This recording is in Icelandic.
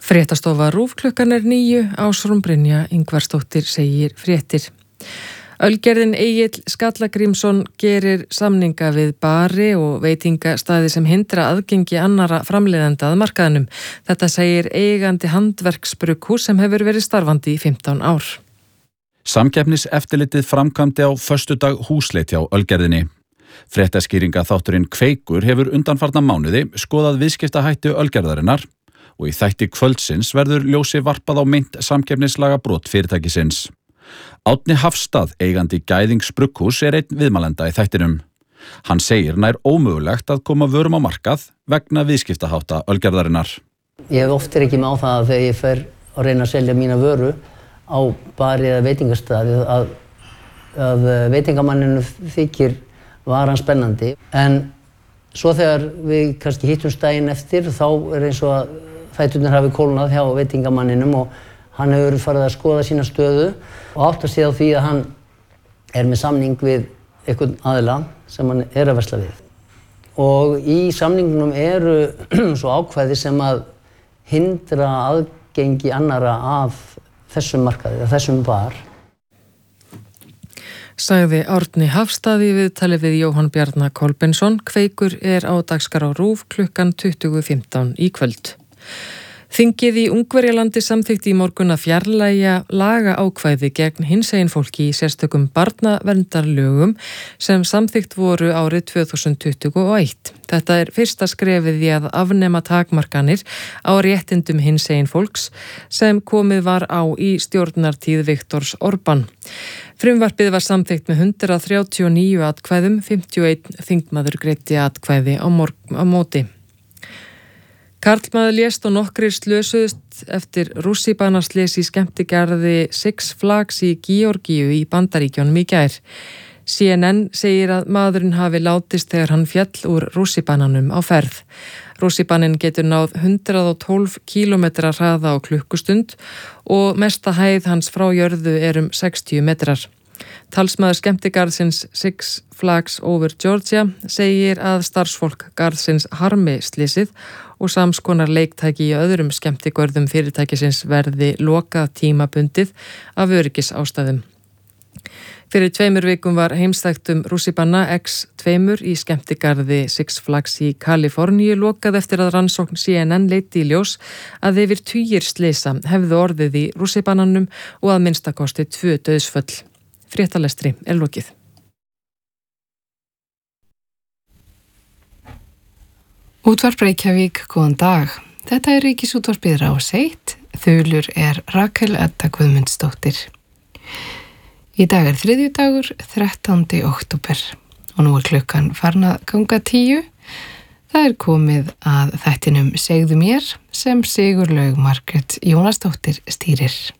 Fréttastofa RÚV klukkan 9, Ásrún Brynja Ingvarsdóttir segir fréttir. Ölgerðin Egill Skallagrímsson gerir samninga við bari og veitingastaði sem hindra aðgengi annara framleiðenda að markaðnum. Þetta segir eigandi handverksbrugghús sem hefur verið starfandi í 15 ár. Samkeppniseftirlitið framkvæmdi á föstudag húsleit hjá Ölgerðinni. Fréttaskýringa þátturinn Kveikur hefur undanfarna mánuði skoðað viðskiptahætti Ölgerðarinnar og í þætti kvöldsins verður ljósi varpað á meint samkeppnislaga brot fyrirtækisins. Árni Hafstað, eigandi Gæðings brugghús, einn viðmælenda í þættinum. Hann segir nær ómögulegt að koma vörum á markað vegna viðskiptahátta Ölgerðarinnar. Ég hef oft ekki með á það að þegar ég fer að reyna að selja mína vöru á bari eða veitingastaði að veitingamanninu þykir varan spennandi. En svo þegar við kannski hittumst daginn eftir þá eins og að fæturnir hafi kólnað hjá veitingamanninum og hann hefur farið að skoða sína stöðu og átta sig á því að hann með samning við einhvern aðila sem hann að versla við. Og í samningnum eru svo ákvæði sem að hindra aðgengi annara af þessum markaði, af þessum bar. Sagði Árni Hafstað í viðtali við Jóhann Bjarna Kolbensson. Kveikur á dagskrá RÚV klukkan 20:15 í kvöld. Þingið í Ungverjalandi samþykkti í morgun að fjarlægja lagaákvæði gegn hinsegin fólki í sérstökum barnaverndarlögum sem samþykkt voru árið 2021. Þetta fyrsta skrefið í að afnema takmarkanir á réttindum hinsegin fólks sem komið var á í stjórnartíð Viktors Orbán. Frumvarpið var samþykkt með 139 atkvæðum, 51 þingmaður greiddi atkvæði á móti. Karlmaður lést og nokkrir slösuðust eftir rússíbanaslys í skemmtigarði Six Flags í Georgíu í Bandaríkjunum í gær. CNN segir að maðurinn hafi látist þegar hann féll úr rússíbananum á ferð. Rússíbaninn getur náð 112 km hraða á klukkustund og mesta hæð hans frá jörðu 60 metrar. Talsmaður skemmtigarðsins Six Flags Over Georgia segir að starfsfólk garðsins harmi slysið og samskonar leiktæki í öðrum skemmtigörðum fyrirtækisins verði lokað tímabundið af öryggisástæðum. Fyrir 2 vikum var heimstækt rússíbana X2 í skemmtigarði Six Flags í Kaliforníu lokað eftir að rannsókn CNN leiddi í ljós að yfir 20 slysa hefðu orðið í rússíbananum og að minnstakosti 2 dauðsföll. Fréttalestri lokið. Útvarp Reykjavík, góðan dag. Þetta Ríkisútvarpið Rás 1. Þulur Rakel Edda Guðmundsdóttir. Í dag þriðjudagur, 13. október og nú klukkan farin að ganga 10. Það komið að þættinum Segðu mér sem Sigurlaug Margrét Jónasdóttir stýrir.